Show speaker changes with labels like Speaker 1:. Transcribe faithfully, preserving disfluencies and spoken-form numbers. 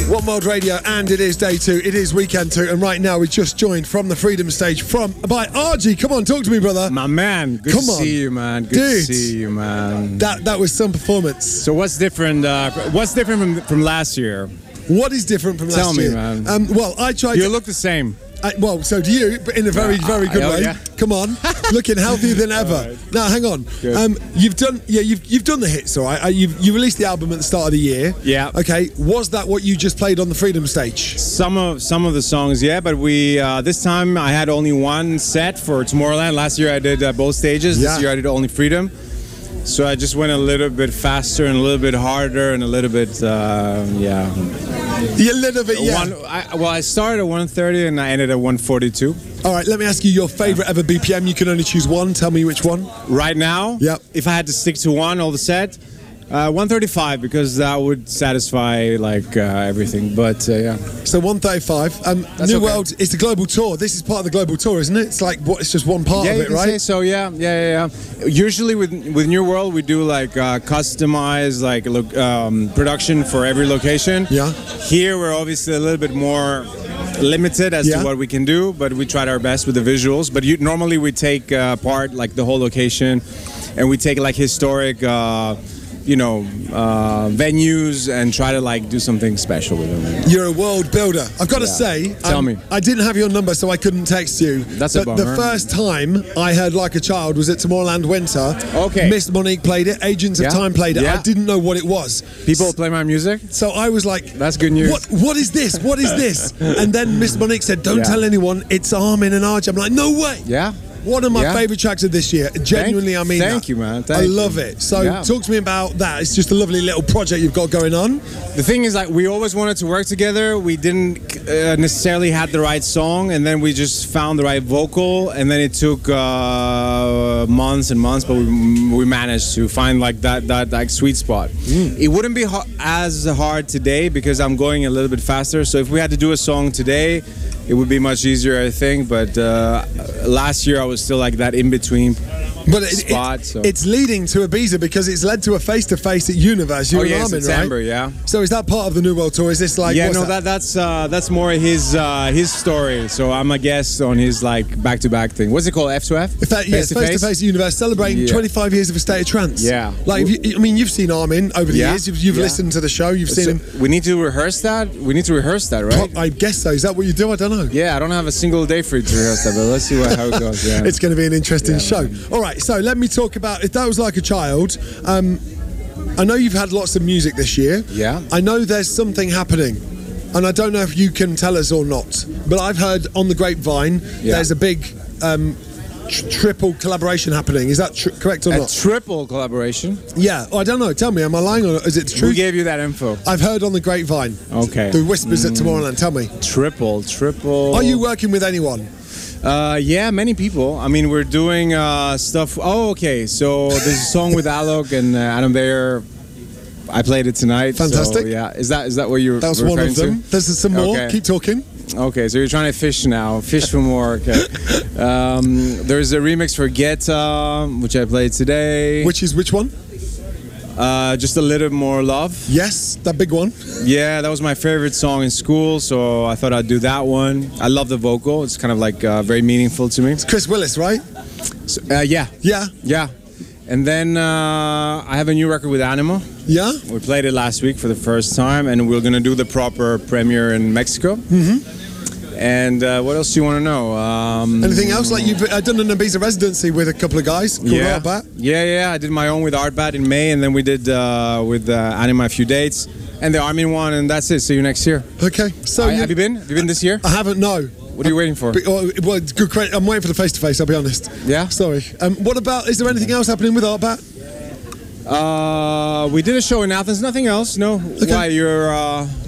Speaker 1: One World Radio, and it is day two. It is weekend two, and right now we just joined from the Freedom Stage from by R G. Come on, talk to me, brother.
Speaker 2: My man, good
Speaker 1: Come
Speaker 2: to
Speaker 1: on.
Speaker 2: see you, man. Good
Speaker 1: Dude.
Speaker 2: to see you, man.
Speaker 1: That that was some performance.
Speaker 2: So what's different? Uh, what's different from from last year?
Speaker 1: What is different from
Speaker 2: Tell
Speaker 1: last
Speaker 2: me,
Speaker 1: year?
Speaker 2: man.
Speaker 1: Um, well, I tried.
Speaker 2: You
Speaker 1: to,
Speaker 2: look the same.
Speaker 1: I, well, so do you, but in a very,
Speaker 2: Yeah,
Speaker 1: very good
Speaker 2: oh,
Speaker 1: way.
Speaker 2: yeah.
Speaker 1: Come on, looking healthier than ever.
Speaker 2: right.
Speaker 1: Now, hang on.
Speaker 2: Good.
Speaker 1: Um, you've done, yeah, you've you've done the hits, all right. Uh, you've you released the album at the start of the year.
Speaker 2: Yeah.
Speaker 1: Okay. Was that what you just played on the Freedom Stage?
Speaker 2: Some of some of the songs, yeah, but we uh, this time I had only one set for Tomorrowland. Last year I did uh, both stages.
Speaker 1: Yeah.
Speaker 2: This year I did only Freedom. So I just went a little bit faster and a little bit harder and a little bit, uh, yeah.
Speaker 1: You little bit, yeah.
Speaker 2: One, I, well, I started at one thirty and I ended at one forty-two.
Speaker 1: All right. Let me ask you your favorite ever B P M. You can only choose one. Tell me which one.
Speaker 2: Right now,
Speaker 1: Yep.
Speaker 2: if I had to stick to one all the set, uh, one thirty-five, because that would satisfy like uh, everything. But uh, yeah,
Speaker 1: So one thirty-five. Um,
Speaker 2: That's
Speaker 1: New
Speaker 2: okay.
Speaker 1: World is the global tour. This is part of the global tour, isn't it? It's like what? It's just one part
Speaker 2: yeah,
Speaker 1: of
Speaker 2: you
Speaker 1: it,
Speaker 2: can
Speaker 1: right?
Speaker 2: say so. Yeah, yeah, yeah, yeah. Usually with with New World, we do like uh, customized like look, um, production for every location.
Speaker 1: Yeah.
Speaker 2: Here we're obviously a little bit more limited as
Speaker 1: Yeah.
Speaker 2: to what we can do, but we tried our best with the visuals. But you, normally we take uh, part like the whole location, and we take like historic, uh, you know, uh, venues and try to like do something special with them.
Speaker 1: You're a world builder. I've got to
Speaker 2: Yeah.
Speaker 1: say,
Speaker 2: Tell me.
Speaker 1: I didn't have your number, so I couldn't text you.
Speaker 2: That's a
Speaker 1: but the
Speaker 2: bummer.
Speaker 1: first time I heard Like a Child was at Tomorrowland Winter.
Speaker 2: Okay.
Speaker 1: Miss Monique played it. Agents of
Speaker 2: Yeah.
Speaker 1: Time played it.
Speaker 2: Yeah.
Speaker 1: I didn't know what it was.
Speaker 2: People play my music.
Speaker 1: So I was like,
Speaker 2: That's good news.
Speaker 1: What? What is this? What is this? And then Miss Monique said, "Don't
Speaker 2: Yeah.
Speaker 1: tell anyone. It's Armin and Archie." I'm like, "No way."
Speaker 2: Yeah.
Speaker 1: One of my
Speaker 2: Yeah.
Speaker 1: favourite tracks of this year. Genuinely, I mean
Speaker 2: thank
Speaker 1: that.
Speaker 2: you, man.
Speaker 1: I
Speaker 2: Thank
Speaker 1: love
Speaker 2: you.
Speaker 1: it. So
Speaker 2: Yeah.
Speaker 1: talk to me about that. It's just a lovely little project you've got going on.
Speaker 2: The thing is, like, we always wanted to work together. We didn't uh, necessarily have the right song, and then we just found the right vocal, and then it took uh, months and months, but we, we managed to find like that that like sweet spot. It wouldn't be ho- as hard today because I'm going a little bit faster. So if we had to do a song today, it would be much easier, I think. But uh, last year I was still like that in between.
Speaker 1: But it,
Speaker 2: Spot,
Speaker 1: it-
Speaker 2: so-
Speaker 1: it's leading to Ibiza because it's led to a face-to-face at Universe. You
Speaker 2: Oh
Speaker 1: and
Speaker 2: yeah,
Speaker 1: Armin,
Speaker 2: September,
Speaker 1: right?
Speaker 2: yeah.
Speaker 1: So is that part of the New World Tour? Is this like
Speaker 2: yeah,
Speaker 1: what's
Speaker 2: no, that, that's uh, that's more his uh, his story. So I'm a guest on his like back to back thing. What's it called? F to F?
Speaker 1: If that, yes, face to face at Universe, celebrating
Speaker 2: Yeah.
Speaker 1: twenty-five years of a state of trance.
Speaker 2: Yeah.
Speaker 1: Like, if you, I mean, you've seen Armin over the
Speaker 2: Yeah.
Speaker 1: years. You've, you've
Speaker 2: Yeah.
Speaker 1: listened to the show. You've seen
Speaker 2: So
Speaker 1: him.
Speaker 2: we need to rehearse that. We need to rehearse that, right?
Speaker 1: I guess so. Is that what you do? I don't know.
Speaker 2: Yeah, I don't have a single day for you to rehearse that, but let's see what, how it goes. Yeah.
Speaker 1: It's going to be an interesting
Speaker 2: Yeah,
Speaker 1: show. All right, so let me talk about if that was Like a Child. Um, I know you've had lots of music this year.
Speaker 2: Yeah.
Speaker 1: I know there's something happening, and I don't know if you can tell us or not. But I've heard on the grapevine
Speaker 2: Yeah.
Speaker 1: there's a big um, tr- triple collaboration happening. Is that tr- correct or
Speaker 2: a
Speaker 1: not?
Speaker 2: triple collaboration.
Speaker 1: Yeah. Oh, I don't know. Tell me, am I lying or is it true?
Speaker 2: Who gave you that info?
Speaker 1: I've heard on the grapevine.
Speaker 2: Okay.
Speaker 1: The whispers at Tomorrowland. Tell me.
Speaker 2: Triple, triple.
Speaker 1: Are you working with anyone?
Speaker 2: Uh, yeah, many people. I mean, we're doing uh, stuff. Oh, okay. So there's a song with Alok and uh, Adam Beyer. I played it tonight. so,
Speaker 1: Fantastic.
Speaker 2: yeah. Is that is that what you're
Speaker 1: That was
Speaker 2: referring
Speaker 1: one of them.
Speaker 2: to?
Speaker 1: There's some more.
Speaker 2: Okay.
Speaker 1: Keep talking.
Speaker 2: Okay, so you're trying to fish now. Fish for more. Okay. Um, there's a remix for Guetta, which I played today.
Speaker 1: Which is which one?
Speaker 2: Uh, just a little more love.
Speaker 1: Yes, that big one.
Speaker 2: Yeah, that was my favorite song in school, so I thought I'd do that one. I love the vocal. It's kind of like uh, very meaningful to me.
Speaker 1: Chris Willis, right?
Speaker 2: So, uh, yeah,
Speaker 1: Yeah.
Speaker 2: yeah. And then uh, I have a new record with Anima.
Speaker 1: Yeah.
Speaker 2: We played it last week for the first time, and we're gonna do the proper premiere in Mexico. Mm-hmm. And uh, what else do you want to know? Um,
Speaker 1: Anything else? Like you've uh, done an Ibiza residency with a couple of guys. Called
Speaker 2: yeah,
Speaker 1: Artbat.
Speaker 2: yeah, yeah. I did my own with Artbat in May, and then we did uh, with uh, Anima a few dates, and the Armin one, and that's it. See you next year.
Speaker 1: Okay. So
Speaker 2: I-
Speaker 1: you-
Speaker 2: have you been? Have you been this year?
Speaker 1: I haven't. No.
Speaker 2: What are you waiting for?
Speaker 1: But, oh, well, it's good. credit. I'm waiting for the face to face. I'll be honest.
Speaker 2: Yeah?
Speaker 1: Sorry. Um, what about? Is there anything else happening with Artbat?
Speaker 2: Uh, we did a show in Athens. Nothing else. No. Why you're? Uh,